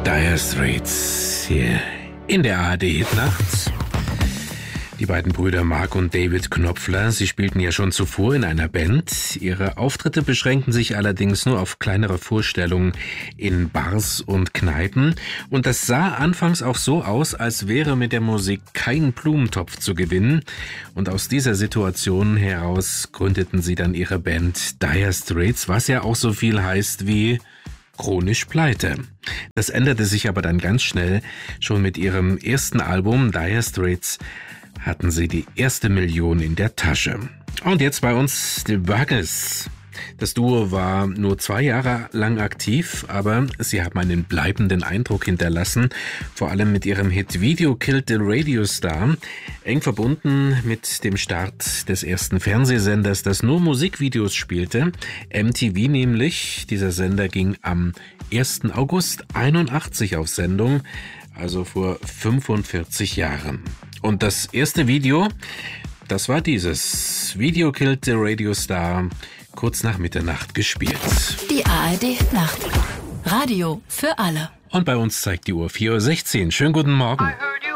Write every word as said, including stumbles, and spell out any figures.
Dire Straits hier in der A R D Hitnacht. Die beiden Brüder Mark und David Knopfler, sie spielten ja schon zuvor in einer Band. Ihre Auftritte beschränken sich allerdings nur auf kleinere Vorstellungen in Bars und Kneipen. Und das sah anfangs auch so aus, als wäre mit der Musik kein Blumentopf zu gewinnen. Und aus dieser Situation heraus gründeten sie dann ihre Band Dire Straits, was ja auch so viel heißt wie chronisch pleite. Das änderte sich aber dann ganz schnell. Schon mit ihrem ersten Album Dire Straits hatten sie die erste Million in der Tasche. Und jetzt bei uns die Buggles. Das Duo war nur zwei Jahre lang aktiv, aber sie haben einen bleibenden Eindruck hinterlassen, vor allem mit ihrem Hit Video Killed the Radio Star, eng verbunden mit dem Start des ersten Fernsehsenders, das nur Musikvideos spielte, M T V nämlich. Dieser Sender ging am ersten August einundachtzig auf Sendung, also vor fünfundvierzig Jahren. Und das erste Video, das war dieses. Video Killed the Radio Star, kurz nach Mitternacht gespielt. Die A R D Nacht. Radio für alle. Und bei uns zeigt die Uhr vier Uhr sechzehn. Schönen guten Morgen.